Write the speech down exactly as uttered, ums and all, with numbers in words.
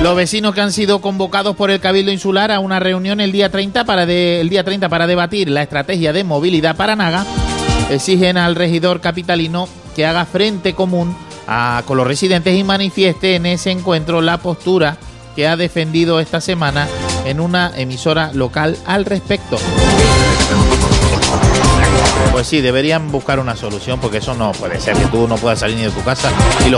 Los vecinos que han sido convocados por el Cabildo Insular a una reunión el día treinta para, de, el día treinta para debatir la estrategia de movilidad para Naga exigen al regidor capitalino que haga frente común a, con los residentes y manifieste en ese encuentro la postura que ha defendido esta semana en una emisora local al respecto. Pues sí, deberían buscar una solución, porque eso no puede ser, que tú no puedas salir ni de tu casa y los